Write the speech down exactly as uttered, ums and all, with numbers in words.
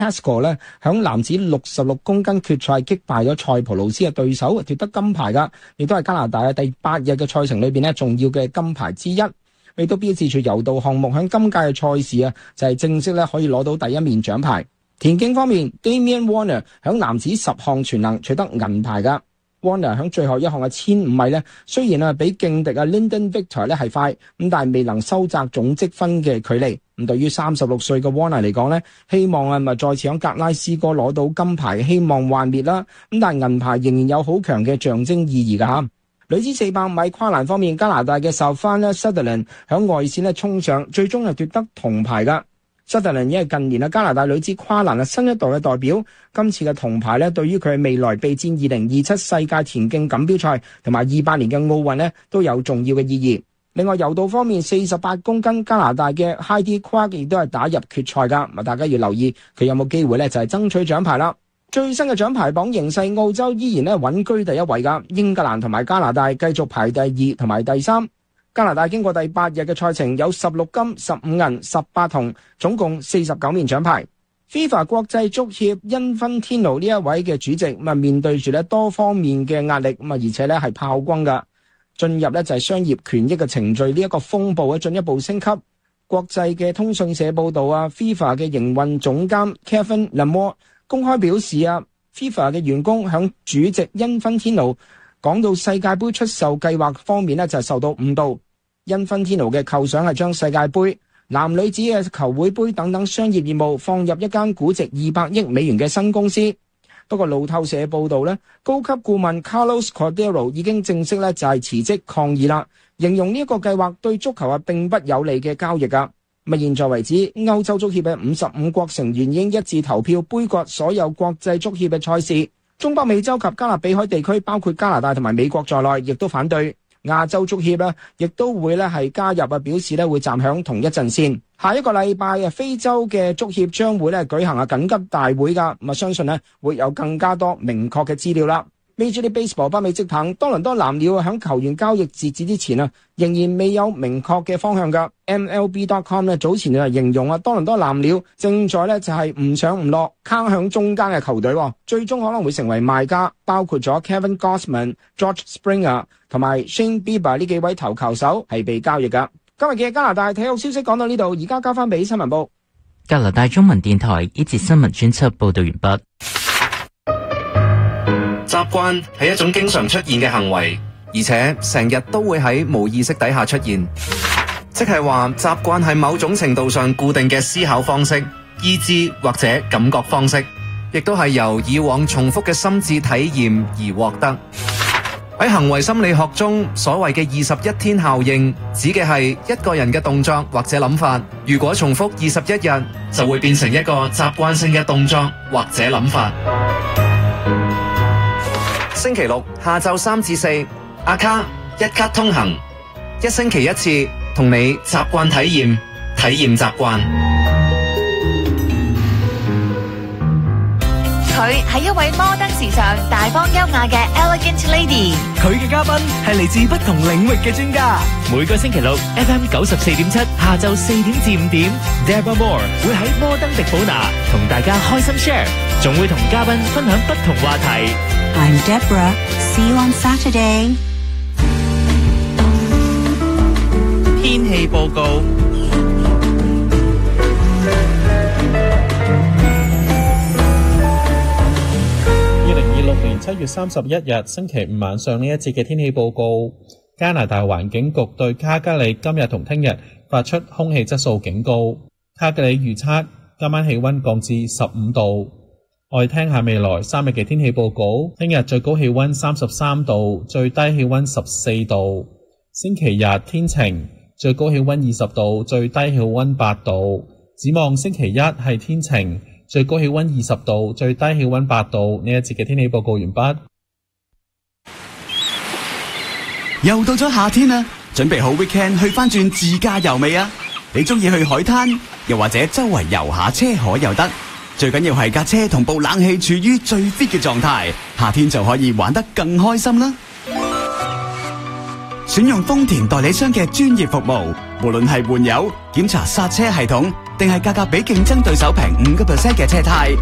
Pascal 咧，響男子六十六公斤決賽擊敗咗塞浦路斯嘅對手，奪得金牌噶，亦都係加拿大嘅第八日嘅賽程裏邊咧重要嘅金牌之一。亦都標誌住柔道項目響今屆嘅賽事啊，就係正式咧可以攞到第一面獎牌。田徑方面 ，Damian Warner 響男子十項全能取得銀牌噶。Warner 響最後一項嘅千五米咧，雖然啊比勁敵啊 Lyndon Victor 咧係快，咁但係未能收窄總積分嘅距離。咁對於三十六歲嘅 Warner 嚟講咧，希望啊咪再次響格拉斯哥攞到金牌，希望幻滅啦。咁但係銀牌仍然有好強嘅象徵意義噶吓。女子四百米跨欄方面，加拿大嘅受翻咧 Sutherland 響外線咧衝上，最終係奪得銅牌噶。Sutherland 因為近年啊加拿大女子跨欄啊新一代嘅代表，今次嘅銅牌咧對於佢未來備戰二零二七世界田徑錦標賽同埋二八年嘅奧運咧都有重要嘅意義。另外柔道方面，四十八公斤加拿大嘅 Heidi Clark 亦都係打入決賽噶，咁大家要留意佢有冇機會咧就係爭取獎牌啦。最新嘅獎牌榜形勢，澳洲依然咧穩居第一位噶，英格蘭同埋加拿大繼續排第二同埋第三。加拿大經過第八日嘅賽程，有十六金、十五銀、十八銅，總共四十九面獎牌。FIFA 國際足協因芬天奴呢一位嘅主席，咁啊面對住咧多方面嘅壓力，咁啊而且咧係炮轟噶，進入咧就係商業權益嘅程序，呢一個風暴咧進一步升級。國際嘅通訊社報道啊 ，FIFA 嘅營運總監 Kevin Lamore 公開表示啊 ，FIFA 嘅員工響主席因芬天奴講到世界盃出售計劃方面呢，就係受到誤導。因芬天奴嘅構想係將世界盃、男女子嘅球會盃等等商業業務放入一間估值二百億美元嘅新公司。不過路透社報道呢，高級顧問 Carlos Cordeiro 已經正式咧就係辭職抗議啦，形容呢一個計劃對足球啊並不有利嘅交易噶。咁啊，現在為止，歐洲足協嘅五十五國成員已經一致投票杯葛所有國際足協嘅賽事。中北美洲及加勒比海地區，包括加拿大同埋美國在內，亦都反對。亞洲足協咧，亦都會咧係加入啊，表示咧會站響同一陣線。下一個禮拜啊，非洲嘅足協將會咧舉行啊緊急大會噶，咁啊相信咧會有更加多明確嘅資料啦。Major League Baseball 北美職棒多倫多藍鳥啊，響球員交易截止之前啊，仍然未有明確嘅方向噶。M L B dot com 咧早前就形容啊，多倫多藍鳥正在咧就係唔上唔落，卡響中間嘅球隊，最終可能會成為賣家，包括咗 Kevin Gausman、George Springer 同埋 Shane Bieber 呢幾位投球手係被交易噶。今日嘅加拿大體育消息講到呢度，而家交翻俾新聞部。 加拿大中文電台呢節新聞專輯報道完畢。 習慣係一種經常出現嘅行為，而且成日都會喺無意識底下出現，即係話習慣係某種程度上固定嘅思考方式、意志或者感覺方式，亦都係由以往重複嘅心智體驗而獲得。喺行為心理學中，所謂嘅二十一天效應，指嘅係一個人嘅動作或者諗法，如果重複二十一日，就會變成一個習慣性嘅動作或者諗法。星期六下晝三至四，阿卡一卡通行，一星期一次，同你習慣體驗，體驗習慣。 佢係一位摩登時尚、大方優雅嘅 Elegant Lady。 佢嘅嘉賓係嚟自不同領域嘅專家。每個星期六 F M 九十四點七，下晝四點至五點 ，Deborah Moore 會喺摩登迪寶拿同大家開心 share， 仲會同嘉賓分享不同話題。 I'm Deborah. See you on Saturday. 天氣報告。二零二六年七月三十一日星期五晚上呢一節嘅天氣報告，加拿大環境局對卡加里今日同聽日發出空氣質素警告。卡加里預測今晚氣溫降至十五度。我哋聽下未來三日嘅天氣報告。聽日最高氣溫三十三度，最低氣溫十四度。星期日天晴，最高氣溫二十度，最低氣溫八度。展望星期一係天晴，最高氣溫二十度，最低氣溫八度。呢一節嘅天氣報告完畢。 又到咗夏天啦，準備好 weekend 去翻轉自駕遊未啊？你中意去海灘，又或者周圍遊下車河又得。最緊要係架車同部冷氣處於最 fit 嘅狀態，夏天就可以玩得更開心啦。選用豐田代理商嘅專業服務，無論係換油、檢查剎車系統、 定係價格比競爭對手平五個 percent 嘅車胎？